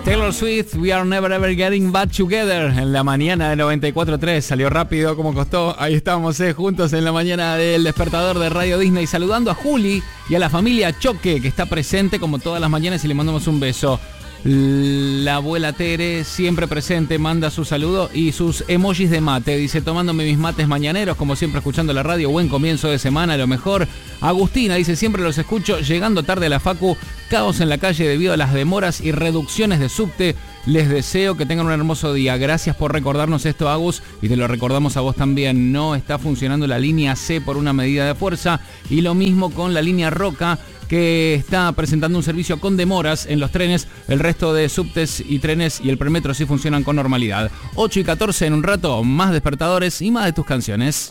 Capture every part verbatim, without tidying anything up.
Taylor Swift, We Are Never Ever Getting Back Together. En la mañana de noventa y cuatro tres. Salió rápido, como costó. Ahí estamos, eh, juntos en la mañana del despertador de Radio Disney. Saludando a Juli y a la familia Choque, que está presente como todas las mañanas, y le mandamos un beso. La abuela Tere, siempre presente, manda su saludo y sus emojis de mate. Dice, tomándome mis mates mañaneros, como siempre escuchando la radio. Buen comienzo de semana, lo mejor. Agustina dice, siempre los escucho llegando tarde a la facu. Caos en la calle debido a las demoras y reducciones de subte. Les deseo que tengan un hermoso día. Gracias por recordarnos esto, Agus, y te lo recordamos a vos también. No está funcionando la línea C por una medida de fuerza, y lo mismo con la línea Roca, que está presentando un servicio con demoras en los trenes. El resto de subtes y trenes y el premetro sí funcionan con normalidad. ocho y catorce, en un rato, más despertadores y más de tus canciones.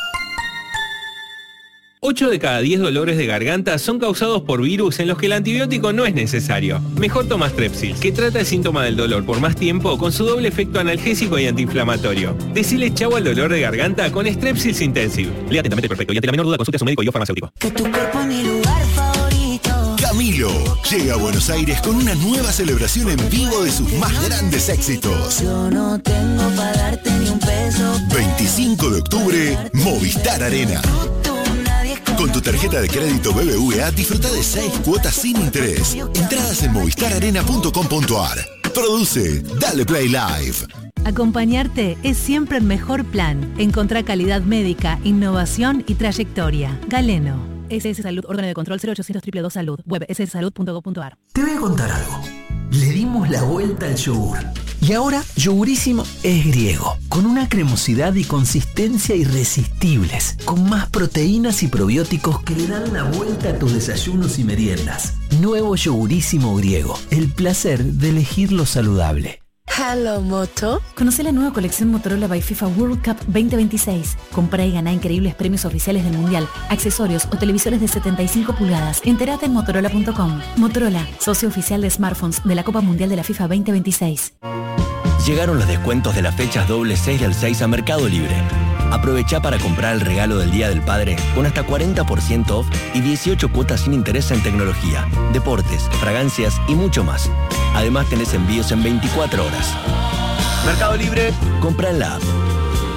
ocho de cada diez dolores de garganta son causados por virus en los que el antibiótico no es necesario. Mejor toma Strepsils, que trata el síntoma del dolor por más tiempo con su doble efecto analgésico y antiinflamatorio. Decile chau al dolor de garganta con Strepsils Intensive. Lea atentamente el prospecto y ante la menor duda consulte a su médico y o farmacéutico. Que tu cuerpo es mi lugar favorito. Camilo llega a Buenos Aires con una nueva celebración en vivo de sus más grandes éxitos. Yo no tengo para darte ni un peso. veinticinco de octubre, Movistar Arena. Con tu tarjeta de crédito B B V A disfruta de seis cuotas sin interés. Entradas en movistar arena punto com punto ar. Produce Dale Play Live. Acompañarte es siempre el mejor plan. Encontrá calidad médica, innovación y trayectoria. Galeno. S S Salud, órgano de control cero ochocientos dos dos dos Salud. Web s s salud punto gov punto ar. Te voy a contar algo. Le dimos la vuelta al yogur. Y ahora, Yogurísimo es griego, con una cremosidad y consistencia irresistibles, con más proteínas y probióticos que le dan la vuelta a tus desayunos y meriendas. Nuevo Yogurísimo griego, el placer de elegir lo saludable. Hello, Moto. Conoce la nueva colección Motorola by FIFA World Cup veinte veintiséis. Comprá y ganá increíbles premios oficiales del Mundial, accesorios o televisores de setenta y cinco pulgadas. Entérate en motorola punto com. Motorola, socio oficial de smartphones de la Copa Mundial de la FIFA veinte veintiséis. Llegaron los descuentos de las fechas doble seis del seis a Mercado Libre. Aprovecha para comprar el regalo del Día del Padre con hasta cuarenta por ciento off y dieciocho cuotas sin interés en tecnología, deportes, fragancias y mucho más. Además tenés envíos en veinticuatro horas. Mercado Libre, compra en la app.